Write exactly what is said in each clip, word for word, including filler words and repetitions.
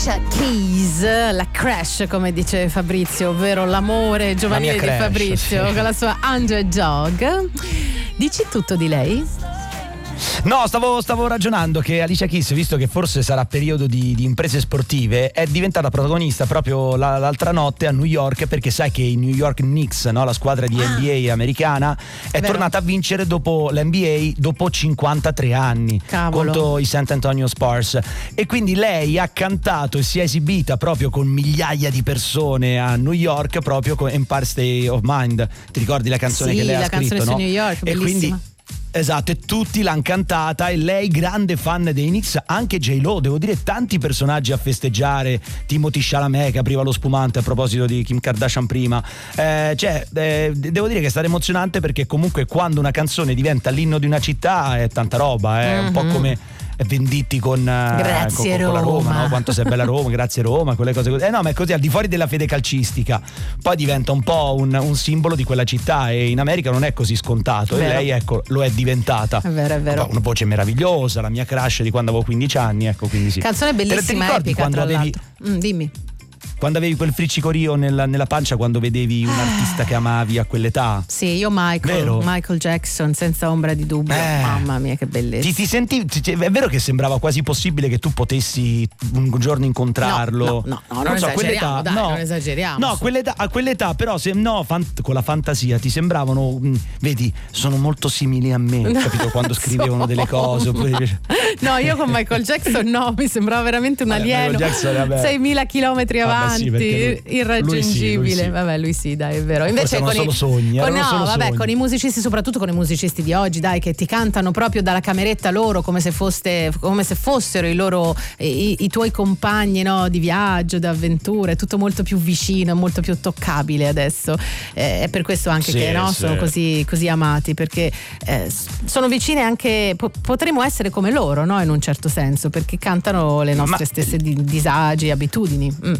Keys, la crush come dice Fabrizio, ovvero l'amore giovanile crush, di Fabrizio, sì. con la sua Underdog. Dici tutto di lei? No, stavo, stavo ragionando che Alicia Keys, visto che forse sarà periodo di, di imprese sportive, è diventata protagonista proprio la, l'altra notte a New York, perché sai che i New York Knicks, no, la squadra di N B A americana, è Vero. tornata a vincere dopo l'N B A dopo cinquantatré anni. Cavolo. Contro i San Antonio Spurs. E quindi lei ha cantato e si è esibita proprio con migliaia di persone a New York, proprio con Empire State of Mind. Ti ricordi la canzone Sì, che lei la ha scritto, canzone no? su New York, e bellissima. quindi esatto, e tutti l'hanno cantata, e lei grande fan dei Knicks, anche J-Lo, devo dire tanti personaggi a festeggiare, Timothy Chalamet che apriva lo spumante a proposito di Kim Kardashian prima, eh, cioè eh, devo dire che è stato emozionante, perché comunque quando una canzone diventa l'inno di una città è tanta roba, è mm-hmm. un po' come Venditti con, grazie con, con la Roma, Roma, no? Quanto sei bella Roma, grazie Roma, quelle cose così. Eh no, ma è così, al di fuori della fede calcistica, poi diventa un po' un, un simbolo di quella città, e in America non è così scontato, vero. E lei ecco lo è diventata. È vero, è vero. Una voce meravigliosa, la mia crush di quando avevo quindici anni, ecco, quindi sì. Canzone bellissima, te, te ricordi epica, quando tra avevi, l'altro. Mm, dimmi. Quando avevi quel friccicorio nella, nella pancia, quando vedevi un artista che amavi a quell'età? Sì, io Michael, Vero? Michael Jackson, senza ombra di dubbio. Eh. Mamma mia, che bellezza. Ti, ti senti, ti, è vero che sembrava quasi possibile che tu potessi un giorno incontrarlo? No, no, no, no, non so, esageriamo, dai, no, non esageriamo. No, quell'età, a quell'età però se, no, fan, con la fantasia ti sembravano, mh, vedi, sono molto simili a me, No, capito? Quando scrivevano delle cose. Oppure... No, io con Michael Jackson no, mi sembrava veramente un Vabbè, alieno. Jackson, vabbè. seimila chilometri Vabbè, avanti, sì, perché lui- irraggiungibile. lui sì, lui sì. Vabbè, lui sì, dai, è vero. Invece Forse con erano i solo sogni, con, erano no, solo vabbè, sogni. con i musicisti, soprattutto con i musicisti di oggi, dai, che ti cantano proprio dalla cameretta loro come se foste come se fossero i loro i, i tuoi compagni, no, di viaggio, d'avventura, è tutto molto più vicino, molto più toccabile adesso. Eh, è per questo anche Sì, che no, sì. sono così così amati, perché eh, sono vicine anche, po- potremmo essere come loro, no, in un certo senso, perché cantano le nostre Ma- stesse di- disagi, abitudini. Mm.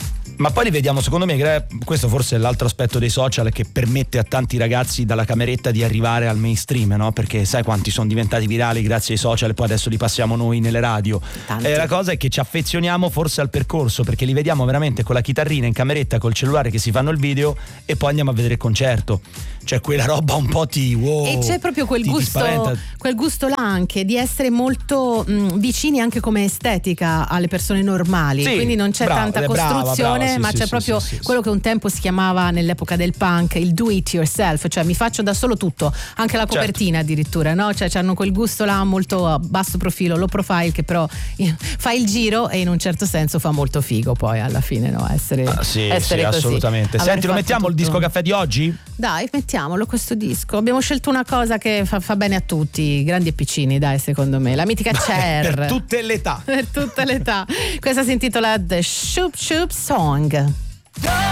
Ma poi li vediamo, secondo me, che questo forse è l'altro aspetto dei social che permette a tanti ragazzi dalla cameretta di arrivare al mainstream, no? Perché sai quanti sono diventati virali grazie ai social, e poi adesso li passiamo noi nelle radio. E la cosa è che ci affezioniamo forse al percorso, perché li vediamo veramente con la chitarrina in cameretta, col cellulare che si fanno il video, e poi andiamo a vedere il concerto. Cioè quella roba un po' ti wow, E c'è proprio quel ti- ti gusto, spaventa. quel gusto là anche di essere molto mh, vicini anche come estetica alle persone normali, Sì, quindi non c'è brava, tanta eh, brava, costruzione, brava, sì, ma sì, c'è sì, proprio sì, sì, quello sì. che un tempo si chiamava nell'epoca del punk il do it yourself, cioè mi faccio da solo tutto, anche la Certo. copertina addirittura, no? Cioè hanno quel gusto là molto a basso profilo, low profile, che però fa il giro e in un certo senso fa molto figo poi alla fine, no? Essere, Ah, sì, essere sì, così. assolutamente. Aver Senti, lo fatto mettiamo il tutto. disco caffè di oggi? Dai, mettiamolo questo disco. Abbiamo scelto una cosa che fa, fa bene a tutti, grandi e piccini, dai, secondo me. La mitica Cher. Per tutte le età. Per tutte le età. Questa si intitola The Shoop Shoop Song.